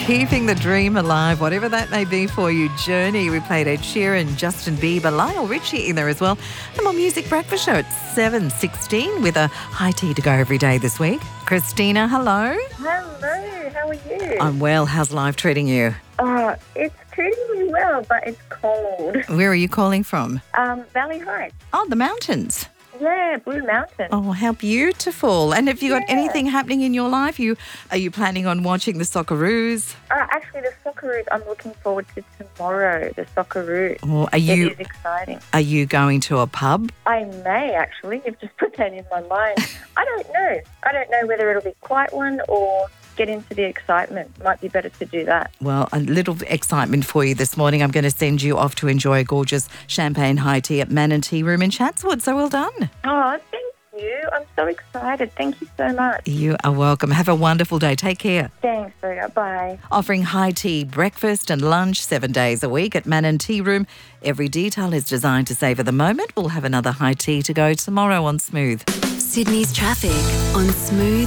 Keeping the dream alive, whatever that may be for you. Journey, we played Ed Sheeran, Justin Bieber, Lionel Richie in there as well. And more Music Breakfast Show at 7:16 with a high tea to go every day this week. Christina, hello. Hello, how are you? I'm well. How's life treating you? It's treating me well, but it's cold. Where are you calling from? Valley Heights. Oh, the mountains. Yeah, Blue Mountain. Oh, how beautiful. And have you got anything happening in your life? Are you planning on watching the Socceroos? Actually, the Socceroos, I'm looking forward to tomorrow, the Socceroos. Or It is exciting. Are you going to a pub? I may, actually. You've just put that in my mind. I don't know. I don't know whether it'll be a quiet one or get into the excitement. Might be better to do that. Well, a little excitement for you this morning. I'm going to send you off to enjoy a gorgeous champagne high tea at Mann & Tea Room in Chatswood. So well done. Oh, thank you. I'm so excited. Thank you so much. You are welcome. Have a wonderful day. Take care. Thanks, Rita. Bye. Offering high tea breakfast and lunch 7 days a week at Mann & Tea Room. Every detail is designed to savour the moment. We'll have another high tea to go tomorrow on Smooth. Sydney's traffic on Smooth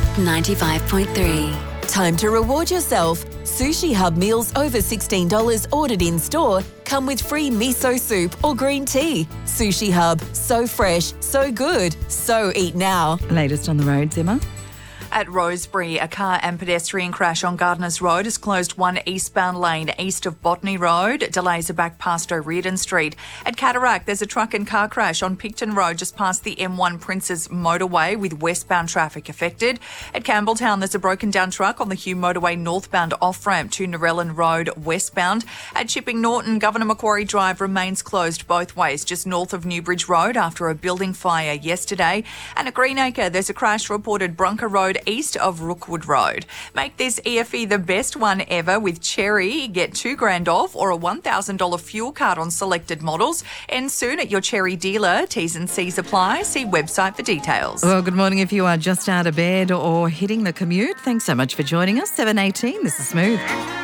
95.3. Time to reward yourself. Sushi Hub meals over $16 ordered in store come with free miso soup or green tea. Sushi Hub, so fresh, so good, so eat now. Latest on the roads, Emma? At Rosebery, a car and pedestrian crash on Gardeners Road has closed one eastbound lane east of Botany Road. Delays are back past O'Riordan Street. At Cataract, there's a truck and car crash on Picton Road just past the M1 Princes motorway with westbound traffic affected. At Campbelltown, there's a broken down truck on the Hume motorway northbound off-ramp to Narellan Road westbound. At Chipping Norton, Governor Macquarie Drive remains closed both ways just north of Newbridge Road after a building fire yesterday. And at Greenacre, there's a crash reported Brunker Road east of Rookwood Road. Make this EFE the best one ever with Cherry. Get $2,000 off or a $1,000 fuel card on selected models. End soon at your Cherry dealer. T's and C's apply. See website for details. Well, good morning if you are just out of bed or hitting the commute. Thanks so much for joining us. 7:18, this is Smooth.